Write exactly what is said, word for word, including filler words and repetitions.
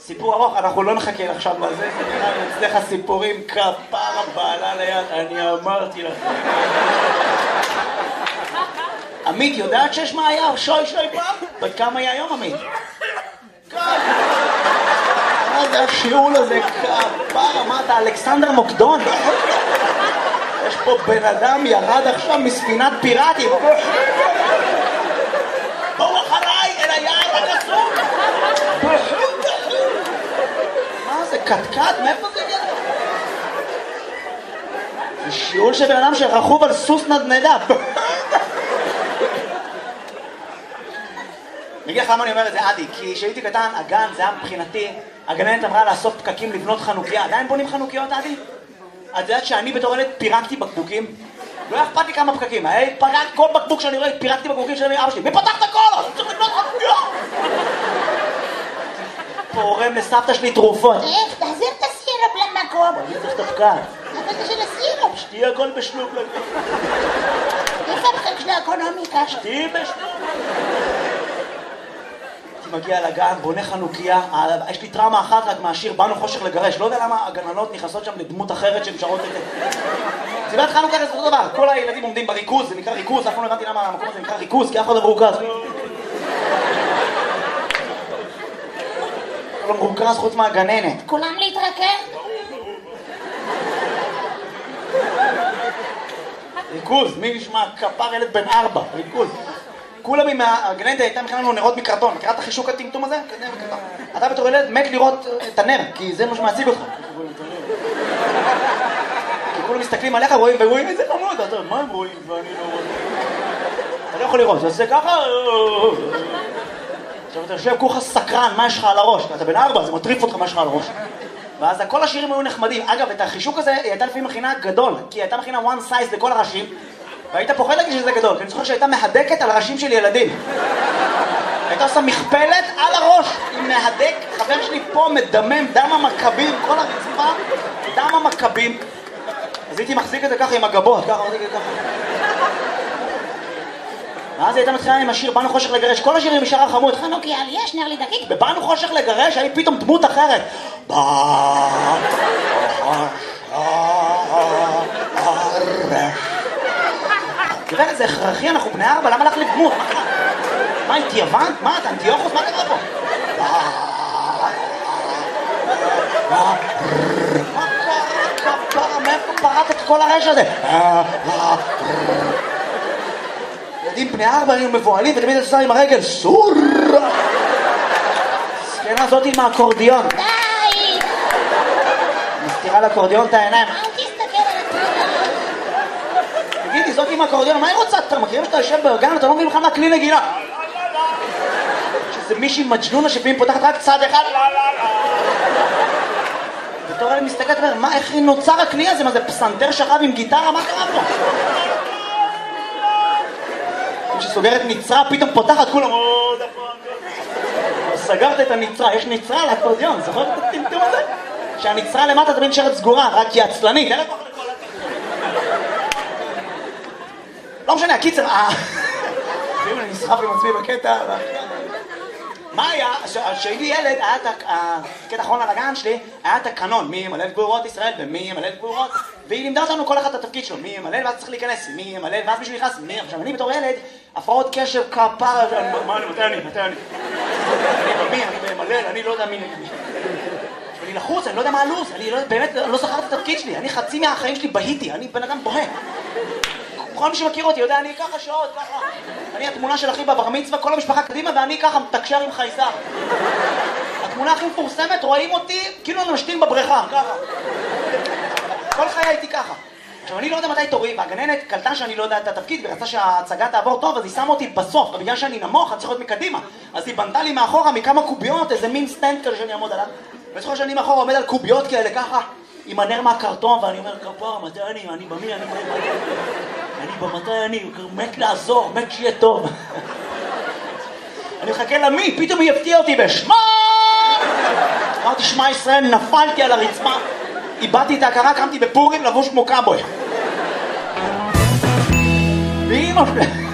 סיפור ארוך, אנחנו לא נחכה עכשיו לזה, זה נראה לי אצלך סיפורים כפרה בעלה ליד, אני אמרתי לך. עמית, יודעת שיש מה היה? שוי שוי פעם? בת כמה היה היום, עמית? מה זה השיעול הזה? כפרה, מה אתה, אלכסנדר מוקדון? יש פה בן אדם ירד עכשיו מספינת פיראטים. בואו אחריי אל היעד הקסום. מה זה, קטקט? מאיפה זה יהיה? זה שיעול של בן אדם שרכוב על סוס נדנדה. אני אגיד לך למה אני אומר את זה, עדי, כי כשהייתי קטן, הגן, זה היה מבחינתי, הגננת אמרה לאסוף פקקים לבנות חנוכיה. עדיין בונים חנוכיות, עדי? את יודעת שאני בתור ילד פירקתי בקבוקים? לא היה אכפת לי כמה פקקים, היי, פרק כל בקבוק שאני רואה, פירקתי בקבוקים של אבא שלי. מי פתח את הכל? אני צריך לבנות חנוכיה! פורם לסבתא שלי תרופות. איך, תחזיר את הסירופ למקום. אני צריך את הפקק. אבל זה של הסירופ. שתהיה הכל בשלוק. איפה הפקק של האקונומיקה? שתהיה בשלוק. מגיע לגן, בונה חנוכיה, יש לי טראומה אחת רק מהשיר באנו חושך לגרש, לא יודע למה הגננות נכנסות שם לדמות אחרת שהן שרות את זה. סיבת חנוכיה זה אותו דבר, כל הילדים עומדים בריכוז, זה נקרא ריכוז, אף פעם לא הבנתי למה המקום הזה נקרא ריכוז, כי אף אחד לא מרוכז. לא מרוכז חוץ מהגננת. כולם להתרכב? ריכוז, מי נשמע? כפר ילד בן ארבע, ריכוז. כולם עם הגננת הייתה מכינה לנו נרות מקרטון, מכירה את החישוק הטמטום הזה? אתה בתור ילד מת לראות את הנר, כי זה מה שמעציג אותך. כי כולם מסתכלים עליך ורואים איזה חמוד, אתה מה הם רואים ואני לא רואה? אתה לא יכול לראות, זה עושה ככה... עכשיו אתה יושב כולך סקרן, מה יש לך על הראש? אתה בן ארבע, זה מטריף אותך מה יש לך על הראש. ואז כל השירים היו נחמדים. אגב, את החישוק הזה היא הייתה לפעמים מכינה גדול, כי היא הייתה מכינה one size לכל הראשים, והיית פוחד להגיד שזה גדול, כי אני זוכר שהייתה מהדקת על הראשים של ילדים. הייתה עושה מכפלת על הראש, עם מהדק, חבר שלי פה מדמם, דם המכבים, כל הרצפה, דם המכבים. אז הייתי מחזיק את זה ככה עם הגבות, ככה מחזיק את זה ככה. ואז הייתה מתחילה עם השיר באנו חושך לגרש, כל השירים משאר החמוד, חנוכיה, יש נר לי דקיק. בבאנו חושך לגרש, היה פתאום דמות אחרת. באנו חושך לגרש. תראה, זה הכרחי, אנחנו בני ארבע, למה לך לדמות? מה, אינטיאבנט? מה, אתה אנטיוכוס? מה קרה פה? מה קרה? כפרה, מאיפה פרט את כל הרש הזה? ילדים בני ארבע, היינו מבועלים, ותמיד את עושה עם הרגל, סור! סקנה הזאת עם האקורדיון. די! מסתירה לאקורדיון את העיניים. אל תסתכל על הטרנר. תגידי, זאת עם האקורדיון, מה היא רוצה? אתה מכירים שאתה יושב ברגן, אתה לא מבין בכלל מהכלי נגינה. שזה מישהי מג'נונה שפעמים פותחת רק צד אחד. בתור אני מסתכלת ואומר, מה, איך נוצר הכלי הזה? מה זה פסנתר שכב עם גיטרה? מה קרה פה? כשסוגרת נצרה, פתאום פותחת כולם. סגרת את הנצרה, יש נצרה על האקורדיון, זוכרת את הטמטום הזה? שהנצרה למטה תמיד נשארת סגורה, רק היא עצלנית. לא משנה, הקיצר, ואם אני נסחף עם עצמי בקטע, מה היה? כשהייתי ילד, היה את הקטע האחרון על הגן שלי, היה את הקנון, מי ימלא את גבורות ישראל ומי ימלא את גבורות, והיא לימדה אותנו כל אחד את התפקיד שלו, מי ימלא ואז צריך להיכנס, מי ימלא ואז מישהו נכנס, מי, עכשיו אני בתור ילד, הפרעות קשב כפרה, מה אני, מתי אני, מתי אני, אני במי, אני ממלא, אני לא יודע מי, אני לחוץ, אני לא יודע מה הלו"ז, אני באמת לא זכרתי את התפקיד שלי, אני חצי מהחיים שלי בהיתי, אני בן אדם בוהה. כל מי שמכיר אותי יודע, אני ככה שעות, ככה. אני התמונה של אחי בבר מצווה, כל המשפחה קדימה, ואני ככה מתקשר עם חייזר. התמונה הכי מפורסמת, רואים אותי, כאילו אני משתין בבריכה, ככה. כל חיי הייתי ככה. עכשיו, אני לא יודע מתי תורי, והגננת קלטה שאני לא יודע את התפקיד, ורצה שההצגה תעבור טוב, אז היא שמה אותי בסוף, בגלל שאני נמוך, אני צריך להיות מקדימה. אז היא בנתה לי מאחורה מכמה קוביות, איזה מין סטנד כזה שאני אעמוד עליו. וזוכר שאני מאחורה עומד על קוביות כאלה, ככה, עם הנר מהקרטון, ואני אומר, כפרה, מתי אני, אני במי, אני במי, אני במתי אני, מת לעזור, מת שיהיה טוב. אני מחכה למי, פתאום היא הפתיעה אותי בשמה! אמרתי, שמע ישראל, נפלתי על הרצפה, איבדתי את ההכרה, קמתי בפורים לבוש כמו קאבוי. ואמא שלי...